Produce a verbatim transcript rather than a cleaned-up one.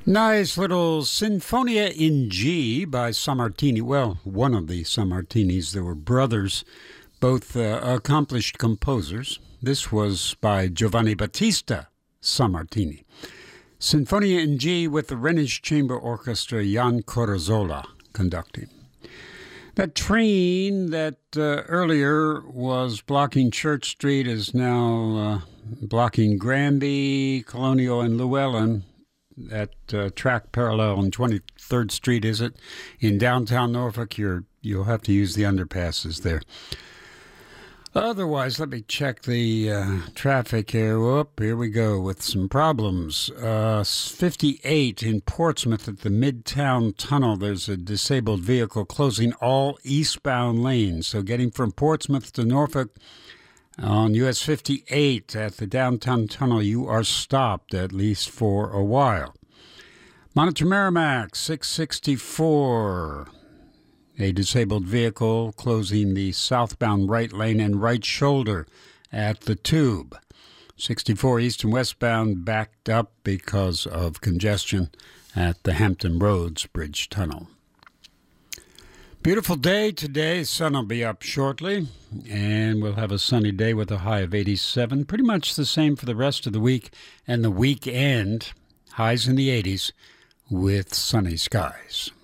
Nice little Sinfonia in G by Sammartini. Well, one of the Sammartinis. There were brothers, both uh, accomplished composers. This was by Giovanni Battista Sammartini. Sinfonia in G with the Rhenish Chamber Orchestra, Jan Corazzola conducting. That train that uh, earlier was blocking Church Street is now uh, blocking Granby, Colonial, and Llewellyn. That uh, track parallel on twenty-third Street, is it? In downtown Norfolk, you're, you'll have to use the underpasses there. Otherwise, let me check the uh, traffic here. Whoop, here we go with some problems. Uh, fifty-eight in Portsmouth at the Midtown Tunnel. There's a disabled vehicle closing all eastbound lanes. So getting from Portsmouth to Norfolk on U S fifty-eight at the downtown tunnel, you are stopped at least for a while. Monitor Merrimack, six sixty-four. A disabled vehicle closing the southbound right lane and right shoulder at the Tube. sixty-four east and westbound backed up because of congestion at the Hampton Roads Bridge Tunnel. Beautiful day today. Sun will be up shortly, and we'll have a sunny day with a high of eighty-seven. Pretty much the same for the rest of the week and the weekend. Highs in the eighties with sunny skies.